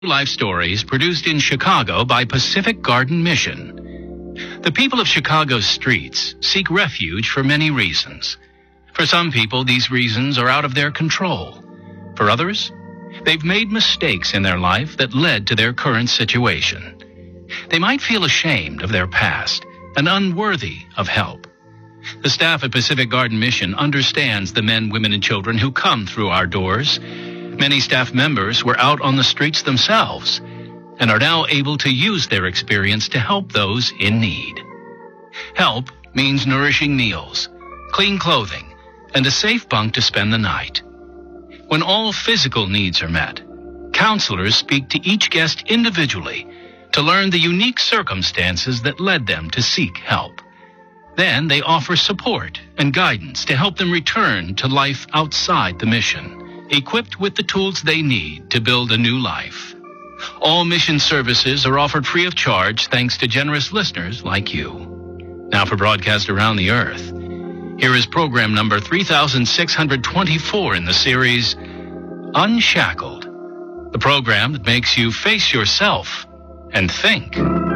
Life stories produced in Chicago by Pacific Garden Mission. The people of Chicago's streets seek refuge for many reasons. For some people, these reasons are out of their control. For others, they've made mistakes in their life that led to their current situation. They might feel ashamed of their past and unworthy of help. The staff at Pacific Garden Mission understands the men, women, and children who come through our doors. Many staff members were out on the streets themselves and are now able to use their experience to help those in need. Help means nourishing meals, clean clothing, and a safe bunk to spend the night. When all physical needs are met, counselors speak to each guest individually to learn the unique circumstances that led them to seek help. Then they offer support and guidance to help them return to life outside the mission, equipped with the tools they need to build a new life. All mission services are offered free of charge thanks to generous listeners like you. Now for broadcast around the earth, here is program number 3624 in the series Unshackled, the program that makes you face yourself and think.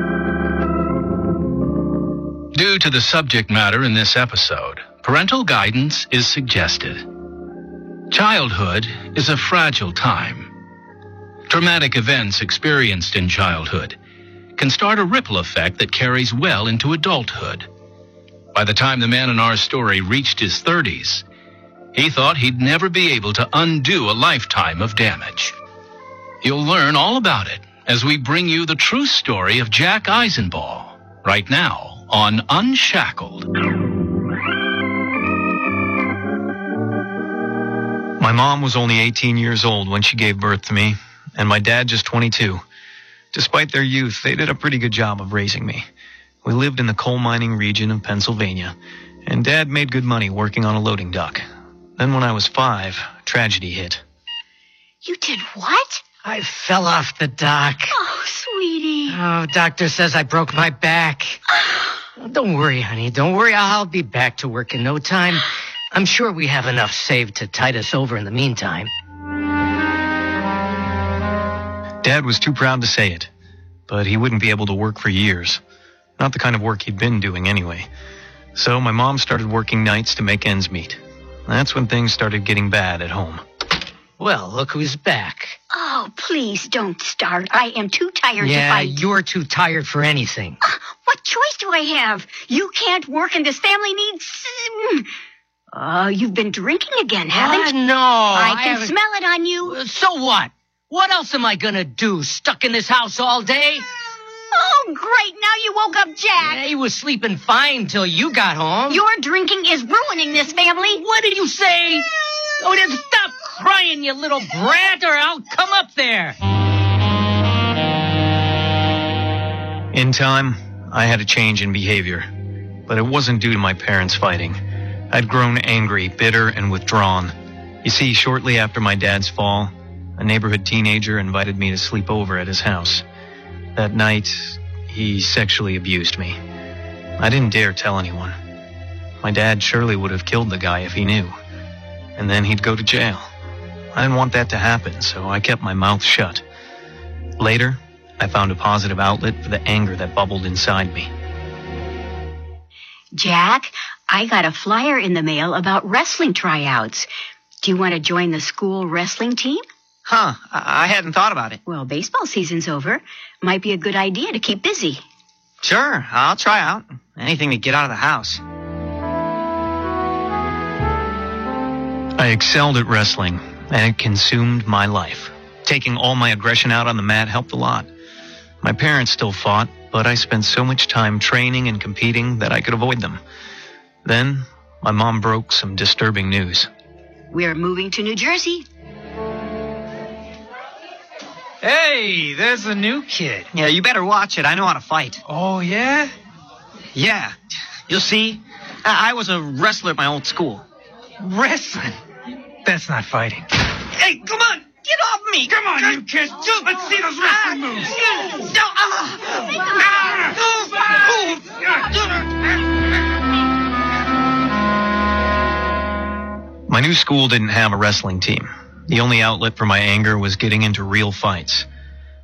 Due to the subject matter in this episode, parental guidance is suggested. Childhood is a fragile time. Traumatic events experienced in childhood can start a ripple effect that carries well into adulthood. By the time the man in our story reached his 30s, he thought he'd never be able to undo a lifetime of damage. You'll learn all about it as we bring you the true story of Jack Eisenball right now on Unshackled. My mom was only 18 years old when she gave birth to me, and my dad just 22. Despite their youth, they did a pretty good job of raising me. We lived in the coal mining region of Pennsylvania, and Dad made good money working on a loading dock. Then when I was 5, tragedy hit. You did what? I fell off the dock. Oh, sweetie. Oh, doctor says I broke my back. Don't worry, honey. Don't worry. I'll be back to work in no time. I'm sure we have enough saved to tide us over in the meantime. Dad was too proud to say it, but he wouldn't be able to work for years. Not the kind of work he'd been doing anyway. So my mom started working nights to make ends meet. That's when things started getting bad at home. Well, look who's back. Oh, please don't start. I am too tired to Yeah, fight. you're too tired for anything. What choice do I have? You can't work and this family needs... you've been drinking again, haven't you? No. I can smell it on you. So what? What else am I gonna do? Stuck in this house all day? Oh, great. Now you woke up Jack. Yeah, he was sleeping fine till you got home. Your drinking is ruining this family. What did you say? Oh, then stop crying, you little brat, or I'll come up there. In time, I had a change in behavior, but it wasn't due to my parents fighting. I'd grown angry, bitter, and withdrawn. You see, shortly after my dad's fall, a neighborhood teenager invited me to sleep over at his house. That night, he sexually abused me. I didn't dare tell anyone. My dad surely would have killed the guy if he knew. And then he'd go to jail. I didn't want that to happen, so I kept my mouth shut. Later, I found a positive outlet for the anger that bubbled inside me. Jack, I got a flyer in the mail about wrestling tryouts. Do you want to join the school wrestling team? Huh, I hadn't thought about it. Well, baseball season's over. Might be a good idea to keep busy. Sure, I'll try out. Anything to get out of the house. I excelled at wrestling, and it consumed my life. Taking all my aggression out on the mat helped a lot. My parents still fought, but I spent so much time training and competing that I could avoid them. Then, my mom broke some disturbing news. We're moving to New Jersey. Hey, there's a new kid. Yeah, you better watch it. I know how to fight. Oh, yeah? Yeah, you'll see. I was a wrestler at my old school. Wrestling? That's not fighting. Hey, come on! Get off me! Come on, you kid! Let's see those wrestling moves! My new school didn't have a wrestling team. The only outlet for my anger was getting into real fights.